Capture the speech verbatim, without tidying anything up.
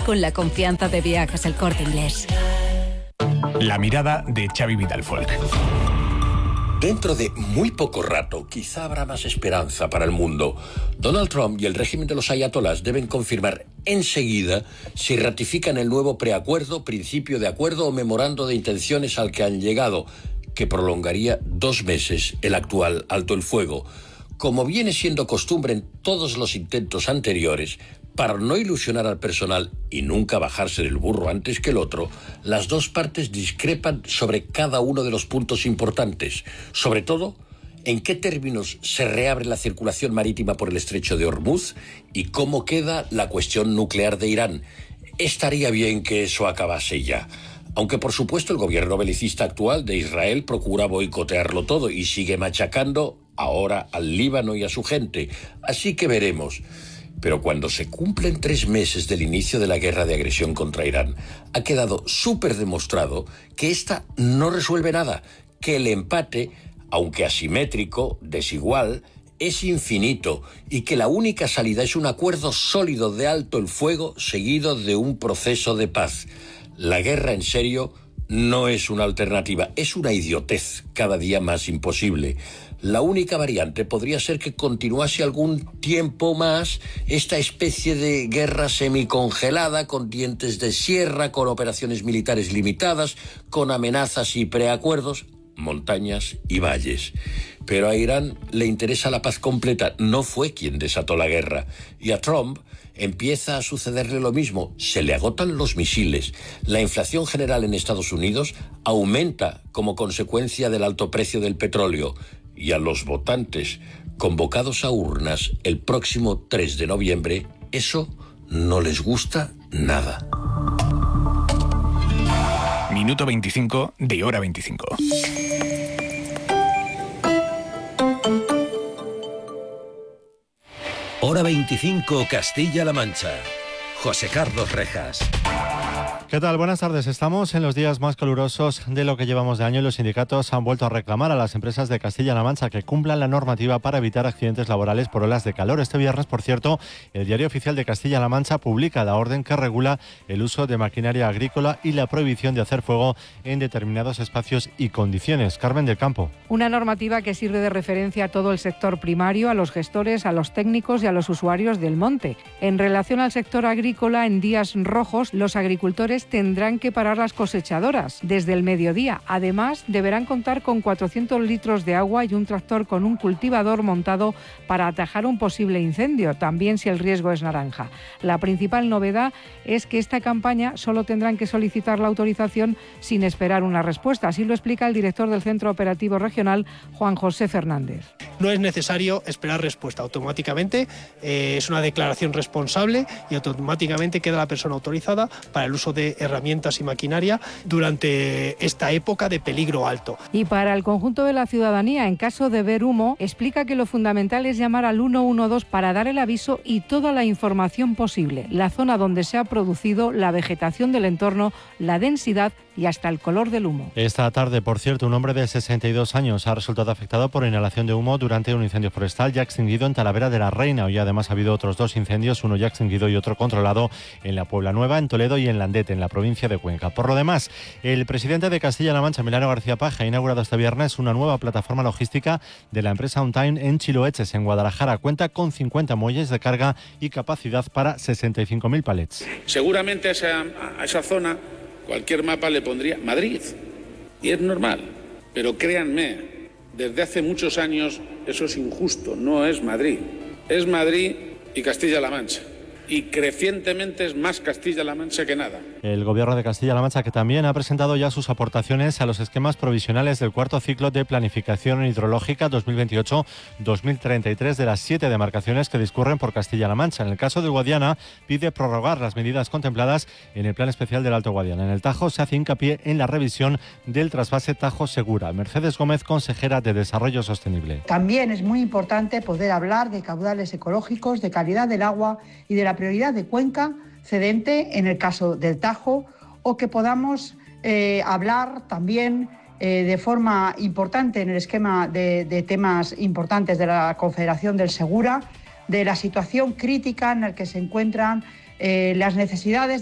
con la confianza de Viajes El Corte Inglés. La mirada de Xavi Vidal-Folk. Dentro de muy poco rato, quizá habrá más esperanza para el mundo. Donald Trump y el régimen de los ayatolás deben confirmar enseguida si ratifican el nuevo preacuerdo, principio de acuerdo o memorando de intenciones al que han llegado, que prolongaría dos meses el actual alto el fuego. Como viene siendo costumbre en todos los intentos anteriores, para no ilusionar al personal y nunca bajarse del burro antes que el otro, las dos partes discrepan sobre cada uno de los puntos importantes, sobre todo en qué términos se reabre la circulación marítima por el estrecho de Hormuz y cómo queda la cuestión nuclear de Irán. Estaría bien que eso acabase ya. Aunque por supuesto el gobierno belicista actual de Israel procura boicotearlo todo y sigue machacando ahora al Líbano y a su gente. Así que veremos. Pero cuando se cumplen tres meses del inicio de la guerra de agresión contra Irán, ha quedado súper demostrado que esta no resuelve nada, que el empate, aunque asimétrico, desigual, es infinito y que la única salida es un acuerdo sólido de alto el fuego seguido de un proceso de paz. La guerra en serio no es una alternativa, es una idiotez cada día más imposible. La única variante podría ser que continuase algún tiempo más esta especie de guerra semicongelada, con dientes de sierra, con operaciones militares limitadas, con amenazas y preacuerdos, montañas y valles. Pero a Irán le interesa la paz completa, no fue quien desató la guerra. Y a Trump empieza a sucederle lo mismo, se le agotan los misiles, la inflación general en Estados Unidos aumenta como consecuencia del alto precio del petróleo. Y a los votantes convocados a urnas el próximo tres de noviembre, eso no les gusta nada. Minuto veinticinco de Hora veinticinco. Hora veinticinco, Castilla-La Mancha. José Carlos Rejas. ¿Qué tal? Buenas tardes. Estamos en los días más calurosos de lo que llevamos de año y los sindicatos han vuelto a reclamar a las empresas de Castilla-La Mancha que cumplan la normativa para evitar accidentes laborales por olas de calor. Este viernes, por cierto, el Diario Oficial de Castilla-La Mancha publica la orden que regula el uso de maquinaria agrícola y la prohibición de hacer fuego en determinados espacios y condiciones. Carmen del Campo. Una normativa que sirve de referencia a todo el sector primario, a los gestores, a los técnicos y a los usuarios del monte. En relación al sector agrícola, en días rojos, los agricultores tendrán que parar las cosechadoras desde el mediodía. Además, deberán contar con cuatrocientos litros de agua y un tractor con un cultivador montado para atajar un posible incendio, también si el riesgo es naranja. La principal novedad es que esta campaña solo tendrán que solicitar la autorización sin esperar una respuesta. Así lo explica el director del Centro Operativo Regional, Juan José Fernández. No es necesario esperar respuesta. Automáticamente eh, es una declaración responsable y automáticamente queda la persona autorizada para el uso de herramientas y maquinaria durante esta época de peligro alto. Y para el conjunto de la ciudadanía, en caso de ver humo, explica que lo fundamental es llamar al uno uno dos para dar el aviso y toda la información posible, la zona donde se ha producido, la vegetación del entorno, la densidad y hasta el color del humo. Esta tarde, por cierto, un hombre de sesenta y dos años ha resultado afectado por inhalación de humo durante un incendio forestal ya extinguido en Talavera de la Reina. Hoy además ha habido otros dos incendios, uno ya extinguido y otro controlado en la Puebla Nueva, en Toledo y en Landet, en la provincia de Cuenca. Por lo demás, el presidente de Castilla-La Mancha, Emiliano García Paje, ha inaugurado este viernes una nueva plataforma logística de la empresa OnTime en Chiloeches, en Guadalajara. Cuenta con cincuenta muelles de carga y capacidad para sesenta y cinco mil palets. Seguramente a esa, a esa zona cualquier mapa le pondría Madrid, y es normal, pero créanme, desde hace muchos años eso es injusto, no es Madrid, es Madrid y Castilla-La Mancha. Y crecientemente es más Castilla-La Mancha que nada. El Gobierno de Castilla-La Mancha, que también ha presentado ya sus aportaciones a los esquemas provisionales del cuarto ciclo de planificación hidrológica dos mil veintiocho dos mil treinta y tres de las siete demarcaciones que discurren por Castilla-La Mancha. En el caso del Guadiana, pide prorrogar las medidas contempladas en el Plan Especial del Alto Guadiana. En el Tajo se hace hincapié en la revisión del trasvase Tajo Segura. Mercedes Gómez, consejera de Desarrollo Sostenible. También es muy importante poder hablar de caudales ecológicos, de calidad del agua y de la prioridad de cuenca cedente en el caso del Tajo, o que podamos eh, hablar también eh, de forma importante en el esquema de, de temas importantes de la Confederación del Segura, de la situación crítica en la que se encuentran eh, las necesidades